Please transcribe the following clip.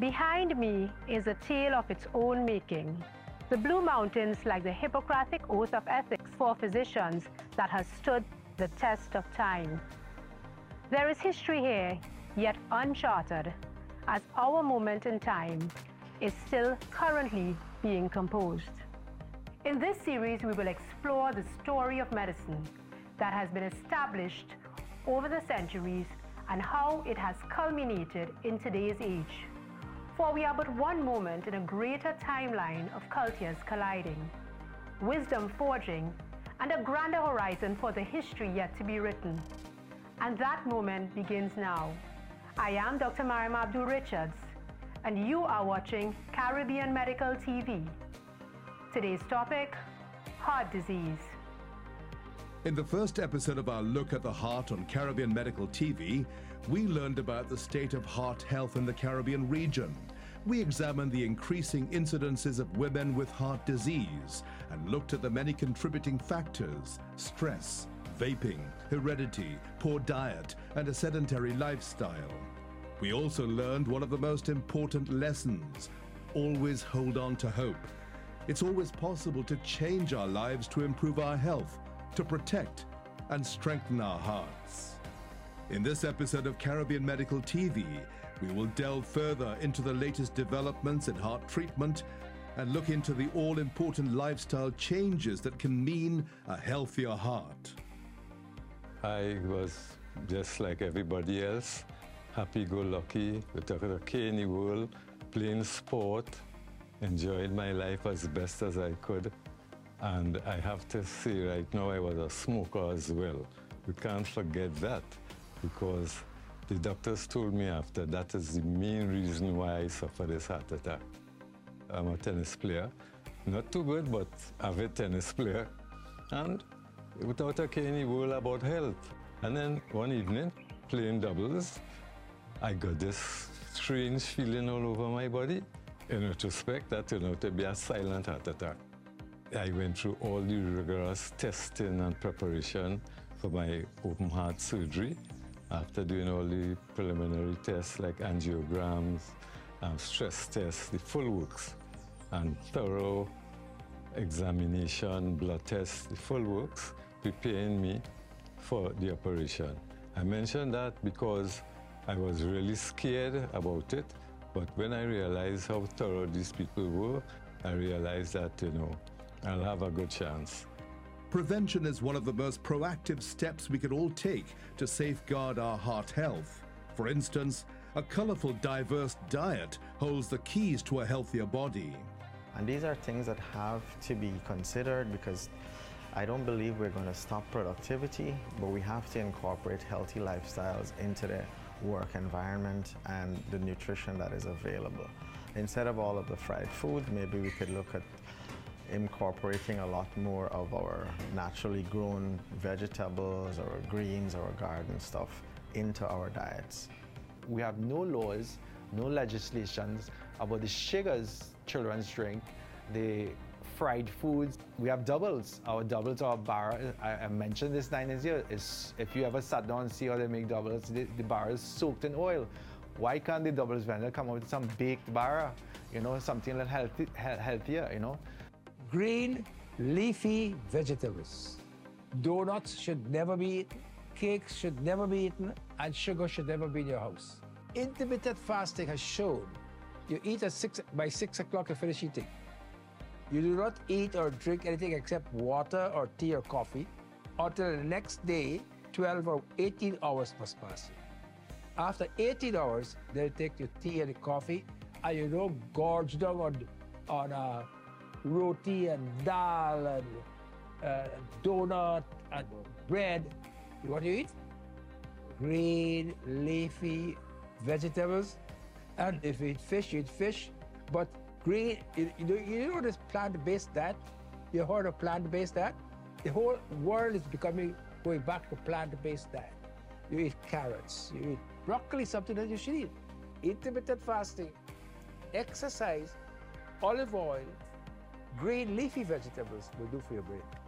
Behind me is a tale of its own making. The Blue Mountains, like the Hippocratic Oath of Ethics for physicians that has stood the test of time. There is history here, yet uncharted, as our moment in time is still currently being composed. In this series, we will explore the story of medicine that has been established over the centuries and how it has culminated in today's age. For we are but one moment in a greater timeline of cultures colliding, wisdom forging, and a grander horizon for the history yet to be written. And that moment begins now. I am Dr. Mariam Abdul Richards, and you are watching Caribbean Medical TV. Today's topic, heart disease. In the first episode of our look at the heart on Caribbean Medical TV, we learned about the state of heart health in the Caribbean region. We examined the increasing incidences of women with heart disease and looked at the many contributing factors: stress, vaping, heredity, poor diet, and a sedentary lifestyle. We also learned one of the most important lessons: always hold on to hope. It's always possible to change our lives to improve our health, to protect and strengthen our hearts. In this episode of Caribbean Medical TV, we will delve further into the latest developments in heart treatment and look into the all-important lifestyle changes that can mean a healthier heart. I was just like everybody else, happy-go-lucky, with a caney world, playing sport, enjoying my life as best as I could. And I have to say right now, I was a smoker as well. We can't forget that, because the doctors told me after that is the main reason why I suffered this heart attack. I'm a tennis player. Not too good, but avid tennis player. And without a care in the world about health. And then one evening, playing doubles, I got this strange feeling all over my body. In retrospect, that turned out to be a silent heart attack. I went through all the rigorous testing and preparation for my open heart surgery. After doing all the preliminary tests like angiograms, stress tests, the full works, and thorough examination, blood tests, the full works, preparing me for the operation. I mention that because I was really scared about it, but when I realized how thorough these people were, I realized that, I'll have a good chance. Prevention is one of the most proactive steps we could all take to safeguard our heart health. For instance, a colorful, diverse diet holds the keys to a healthier body. And these are things that have to be considered, because I don't believe we're going to stop productivity, but we have to incorporate healthy lifestyles into the work environment and the nutrition that is available. Instead of all of the fried food, maybe we could look at incorporating a lot more of our naturally grown vegetables or greens or garden stuff into our diets. We have no laws, no legislations about the sugars children drink, the fried foods. We have doubles. Our doubles are bar. I mentioned this 9 years ago. Is if you ever sat down and see how they make doubles, the bar is soaked in oil. Why can't the doubles vendor come up with some baked bar? Something a little healthier, Green, leafy vegetables. Donuts should never be eaten, cakes should never be eaten, and sugar should never be in your house. Intermittent fasting has shown you eat by 6 o'clock you finish eating. You do not eat or drink anything except water or tea or coffee until the next day. 12 or 18 hours must pass. After 18 hours, they'll take your tea and the coffee, and you don't gorge down on roti and dal and donut and bread. What do you eat? Green, leafy vegetables. And if you eat fish, you eat fish. But green, you know this plant-based diet? You heard of plant-based diet? The whole world is going back to plant-based diet. You eat carrots, you eat broccoli, something that you should eat. Intermittent fasting, exercise, olive oil, green leafy vegetables will do for your brain.